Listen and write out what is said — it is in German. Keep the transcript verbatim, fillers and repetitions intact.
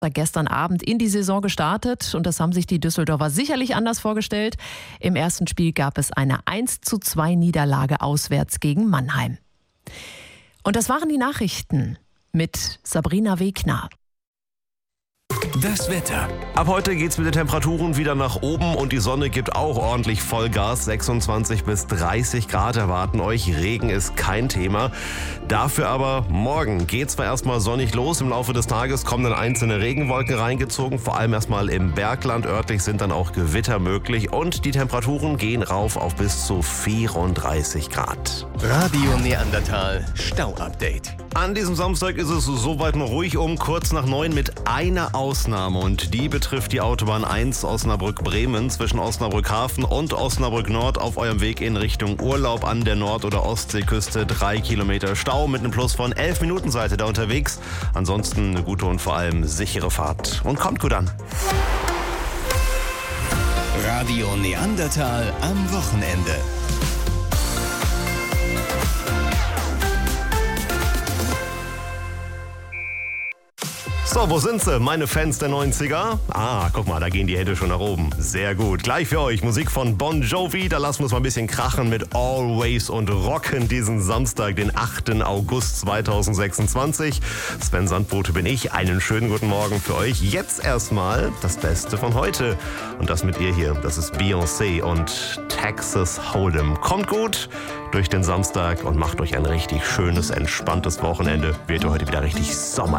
Gestern Abend in die Saison gestartet und das haben sich die Düsseldorfer sicherlich anders vorgestellt. Im ersten Spiel gab es eine eins zu zwei Niederlage auswärts gegen Mannheim. Und das waren die Nachrichten mit Sabrina Wegner. Das Wetter. Ab heute geht's mit den Temperaturen wieder nach oben und die Sonne gibt auch ordentlich Vollgas. sechsundzwanzig bis dreißig Grad erwarten euch. Regen ist kein Thema. Dafür aber morgen geht zwar erstmal sonnig los. Im Laufe des Tages kommen dann einzelne Regenwolken reingezogen. Vor allem erstmal im Bergland. Örtlich sind dann auch Gewitter möglich. Und die Temperaturen gehen rauf auf bis zu vierunddreißig Grad. Radio Neandertal Stau-Update. An diesem Samstag ist es soweit noch ruhig um kurz nach neun mit einer Ausnahme und die betrifft die Autobahn eins Osnabrück-Bremen zwischen Osnabrück-Hafen und Osnabrück-Nord auf eurem Weg in Richtung Urlaub an der Nord- oder Ostseeküste. Drei Kilometer Stau mit einem Plus von elf Minuten seid ihr da unterwegs. Ansonsten eine gute und vor allem sichere Fahrt. Und kommt gut an. Radio Neandertal am Wochenende. So, wo sind sie? Meine Fans der neunziger? Ah, guck mal, da gehen die Hände schon nach oben. Sehr gut. Gleich für euch Musik von Bon Jovi. Da lassen wir uns mal ein bisschen krachen mit Always und rocken diesen Samstag, den achten August zweitausendsechsundzwanzig. Sven Sandbote bin ich. Einen schönen guten Morgen für euch. Jetzt erstmal das Beste von heute. Und das mit ihr hier. Das ist Beyoncé und Texas Hold'em. Kommt gut durch den Samstag und macht euch ein richtig schönes, entspanntes Wochenende. Wird heute wieder richtig Sommer.